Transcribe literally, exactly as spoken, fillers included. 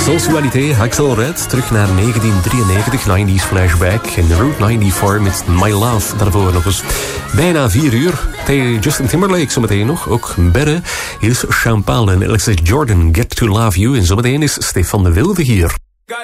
Sensualité, Axel Red, terug naar negentien drieënnegentig, nineties flashback. En Route negenennegentig met My Love, daarvoor nog eens. Bijna vier uur. Tegen Justin Timberlake zometeen nog. Ook Berre. Hier is Sean Paul en Alexis Jordan, Get to Love You. En zometeen is Stefan de Wilde hier.